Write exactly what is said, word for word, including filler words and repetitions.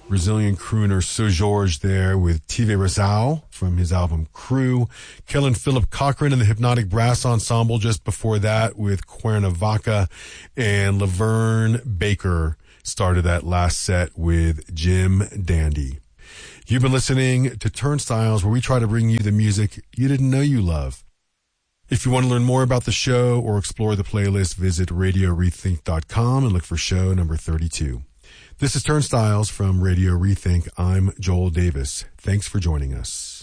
Brazilian crooner Seu Jorge there with Tive Razao from his album Crew. Kellen Philip Cochran and the Hypnotic Brass Ensemble just before that with Cuernavaca. And Laverne Baker started that last set with Jim Dandy. You've been listening to Turnstiles, where we try to bring you the music you didn't know you love. If you want to learn more about the show or explore the playlist, visit radio rethink dot com and look for show number thirty-two. This is Turnstiles from Radio Rethink. I'm Joel Davis. Thanks for joining us.